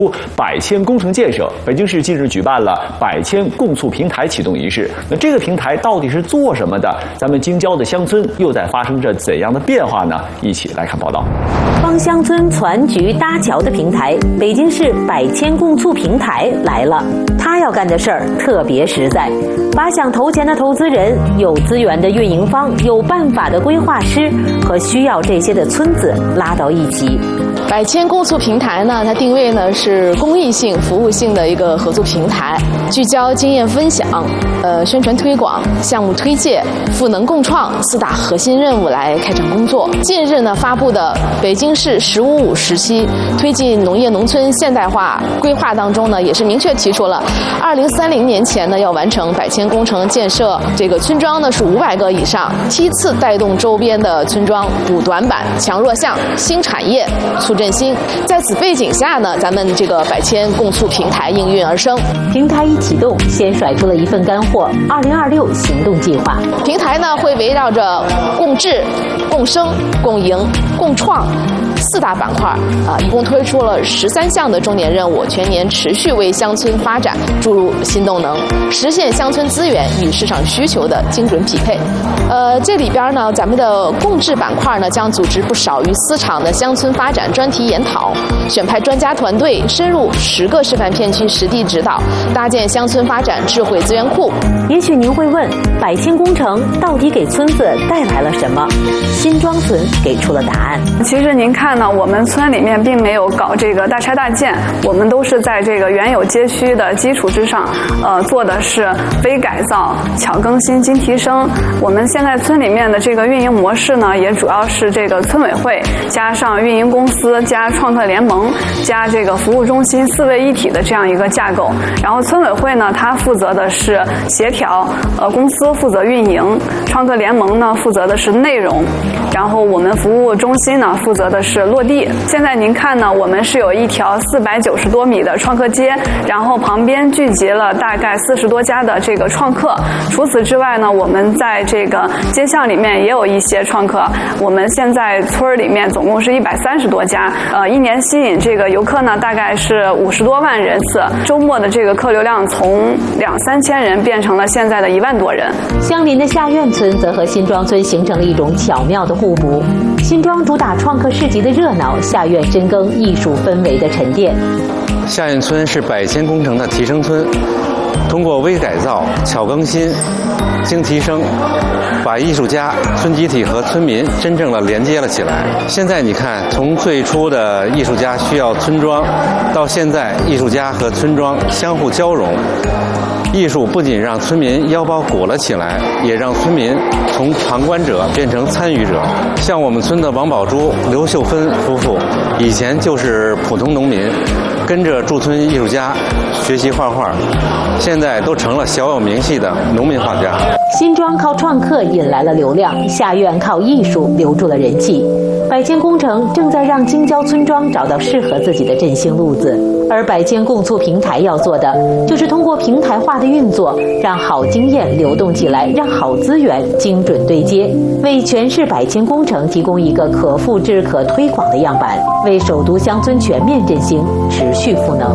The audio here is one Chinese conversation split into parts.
百千工程建设，北京市近日举办了百千共促平台启动仪式。那这个平台到底是做什么的？咱们京郊的乡村又在发生着怎样的变化呢？一起来看报道。 帮乡村攒局搭桥的平台，北京市百千共促平台来了。他要干的事儿特别实在，把想投钱的投资人、有资源的运营方、有办法的规划师和需要这些的村子拉到一起。 百千共促平台呢，它定位呢是公益性、服务性的一个合作平台，聚焦经验分享、宣传推广、项目推介、赋能共创4大核心任务来开展工作。近日呢发布的北京市“15+5”时期推进农业农村现代化规划当中呢，也是明确提出了2030年前呢要完成百千工程建设，这个村庄呢是500个以上，梯次带动周边的村庄补短板、强弱项、新产业、促振兴。在此背景下呢，咱们这个百千共促平台应运而生。 平台一启动，先甩出了一份干货：2026行动计划。 平台呢会围绕着共治、共生、共赢、共创4大板块一共推出了13项的重点任务，全年持续为乡村发展注入新动能，实现乡村资源与市场需求的精准匹配。这里边呢，咱们的共治板块呢将组织不少于4场的乡村发展专题研讨，选派专家团队深入10个示范片区实地指导，搭建乡村发展智慧资源库。 也许您会问，百千工程到底给村子带来了什么？辛庄村给出了答案。 其实您看呢，我们村里面并没有搞这个大拆大建，我们都是在这个原有街区的基础之上，做的是微改造、巧更新、精提升。我们现在村里面的这个运营模式呢，也主要是这个村委会加上运营公司加创客联盟加这个服务中心4位一体的这样一个架构。然后村委会呢，它负责的是协调，公司负责运营，创客联盟呢负责的是内容，然后我们服务中心呢负责的是落地。现在您看呢，我们是有一条490多米的创客街，然后旁边聚集了大概40多家的这个创客。除此之外呢，我们在这个街巷里面也有一些创客。我们现在村里面总共是130多家，一年吸引这个游客呢大概是50多万人次，周末的这个客流量从2-3千人变成了现在的1万多人。 相邻的下院村则和辛庄村形成了一种巧妙的互补。辛庄主打创客市集的热闹，下院深耕艺术氛围的沉淀。 下院村是百千工程的提升村，通过微改造、巧更新、精提升，把艺术家、村集体和村民真正的连接了起来。现在你看，从最初的艺术家需要村庄，到现在艺术家和村庄相互交融。艺术不仅让村民腰包鼓了起来，也让村民从旁观者变成参与者。像我们村的王宝珠、刘秀芬夫妇，以前就是普通农民，跟着驻村艺术家学习画画，现在都成了小有名气的农民画家。 辛庄靠创客引来了流量，下院靠艺术留住了人气。百千工程正在让京郊村庄找到适合自己的振兴路子，而百千共促平台要做的，就是通过平台化的运作，让好经验流动起来，让好资源精准对接，为全市百千工程提供一个可复制、可推广的样板，为首都乡村全面振兴持续赋能。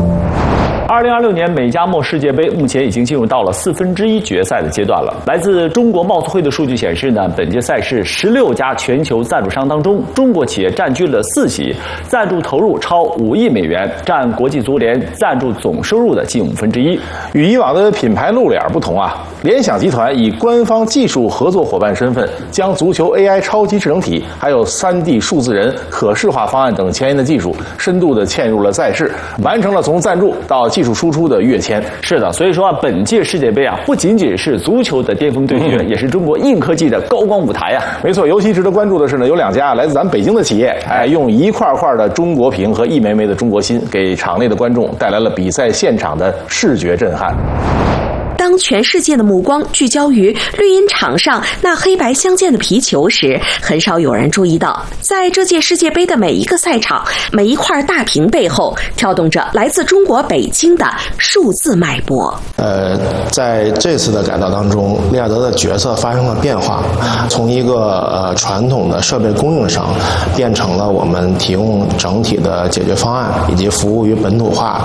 2026年美加墨世界杯目前已经进入到了1/4决赛的阶段了。来自中国贸促会的数据显示呢，本届赛事16家全球赞助商当中，中国企业占据了4席，赞助投入超5亿美元，占国际足联赞助总收入的近1/5。 与以往的品牌露脸不同啊，联想集团以官方技术合作伙伴身份，将足球 AI 超级智能体，还有3D 数字人、可视化方案等前沿的技术，深度的嵌入了赛事，完成了从赞助到技术输出的跃迁。 是的，所以说本届世界杯啊，不仅仅是足球的巅峰对决，也是中国硬科技的高光舞台啊。 没错，尤其值得关注的是呢，有2家来自咱们北京的企业，用一块块的中国屏和一枚枚的中国心，给场内的观众带来了比赛现场的视觉震撼。 当全世界的目光聚焦于绿茵场上那黑白相间的皮球时，很少有人注意到，在这届世界杯的每一个赛场、每一块大屏背后，跳动着来自中国北京的数字脉搏。 在这次的改造当中，利雅得的角色发生了变化，从一个传统的设备供应商，变成了我们提供整体的解决方案以及服务于本土化